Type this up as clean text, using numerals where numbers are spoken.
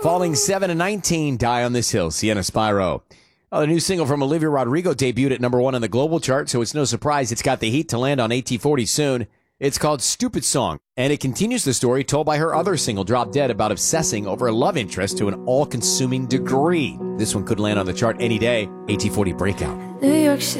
Falling 7 to 19, Die on This Hill, Sienna Spyro. Oh, the new single from Olivia Rodrigo debuted at number 1 on the global chart, so it's no surprise it's got the heat to land on AT40 soon. It's called Stupid Song, and it continues the story told by her other single, Drop Dead, about obsessing over a love interest to an all-consuming degree. This one could land on the chart any day. AT40 Breakout. New York City.